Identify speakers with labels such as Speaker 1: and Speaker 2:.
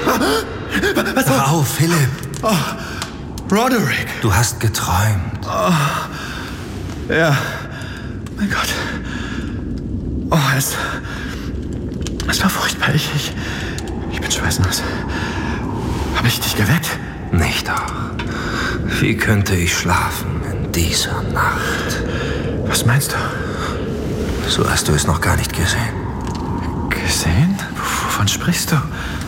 Speaker 1: Was?
Speaker 2: Wach auf, Philipp.
Speaker 1: Oh, Roderick.
Speaker 2: Du hast geträumt.
Speaker 1: Oh, ja, mein Gott. Oh, es war furchtbar. Ich bin schweißnass. Habe ich dich geweckt?
Speaker 2: Nicht doch. Wie könnte ich schlafen in dieser Nacht?
Speaker 1: Was meinst du?
Speaker 2: So hast du es noch gar nicht gesehen.
Speaker 1: Gesehen? Wovon sprichst du?